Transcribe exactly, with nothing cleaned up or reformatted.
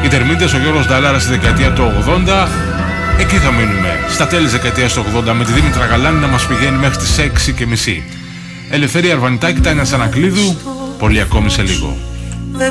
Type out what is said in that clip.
Οι Τερμίτες, ο Γιώργος Νταλάρας στη δεκαετία του ογδόντα. Εκεί θα μείνουμε. Στα τέλη της δεκαετίας του ογδόντα με τη Δήμητρα Γαλάνη να μας πηγαίνει μέχρι τις έξι και μισή. Ελευθερία Αρβανιτάκη, Τάνια Σανακλείδου. Πολύ ακόμη σε λίγο.